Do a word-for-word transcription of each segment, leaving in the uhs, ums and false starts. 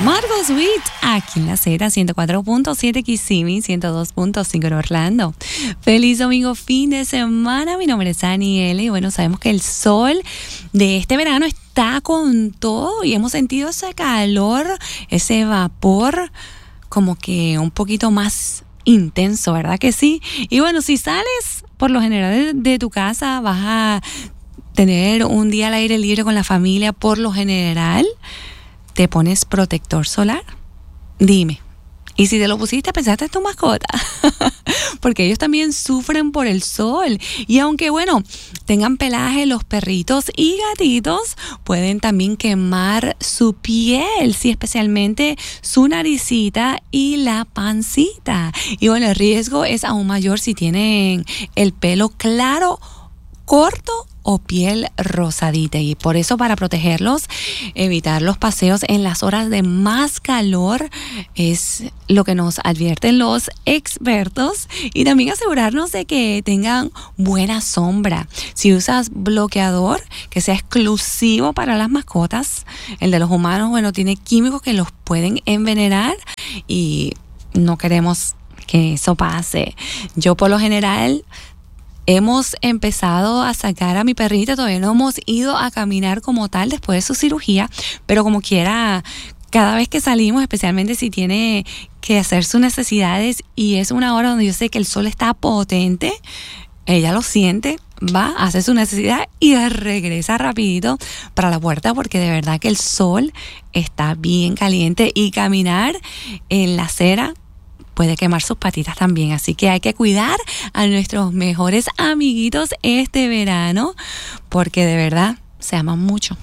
Margo Sweet, aquí en la Z, ciento cuatro punto siete Kissimmee, ciento dos punto cinco en Orlando. Feliz domingo, fin de semana. Mi nombre es Aniele y bueno, sabemos que el sol de este verano está con todo y hemos sentido ese calor, ese vapor como que un poquito más intenso, ¿verdad que sí? Y bueno, si sales por lo general de, de tu casa, vas a tener un día al aire libre con la familia, por lo general, ¿te pones protector solar? Dime. Y si te lo pusiste, pensaste en tu mascota. Porque ellos también sufren por el sol. Y aunque, bueno, tengan pelaje, los perritos y gatitos pueden también quemar su piel. Sí, especialmente su naricita y la pancita. Y bueno, el riesgo es aún mayor si tienen el pelo claro, corto o piel rosadita, y por eso, para protegerlos, evitar los paseos en las horas de más calor es lo que nos advierten los expertos, y también asegurarnos de que tengan buena sombra. Si usas bloqueador que sea exclusivo para las mascotas, el de los humanos, bueno, tiene químicos que los pueden envenenar y no queremos que eso pase. Yo, por lo general, hemos empezado a sacar a mi perrita, todavía no hemos ido a caminar como tal después de su cirugía, pero como quiera, cada vez que salimos, especialmente si tiene que hacer sus necesidades y es una hora donde yo sé que el sol está potente, ella lo siente, va, hace su necesidad y regresa rapidito para la puerta, porque de verdad que el sol está bien caliente y caminar en la acera puede quemar sus patitas también, así que hay que cuidar a nuestros mejores amiguitos este verano, porque de verdad se aman mucho.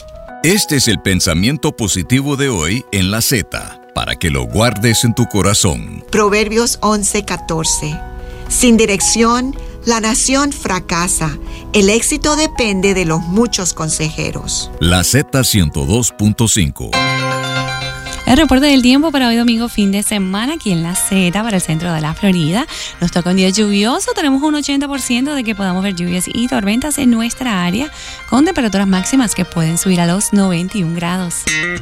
Este es el pensamiento positivo de hoy en la Z, para que lo guardes en tu corazón. Proverbios once catorce. Sin dirección, la nación fracasa. El éxito depende de los muchos consejeros. La Z ciento dos punto cinco. El reporte del tiempo para hoy domingo, fin de semana, aquí en la Z, para el centro de la Florida. Nos toca un día lluvioso, tenemos un ochenta por ciento de que podamos ver lluvias y tormentas en nuestra área, con temperaturas máximas que pueden subir a los noventa y un grados.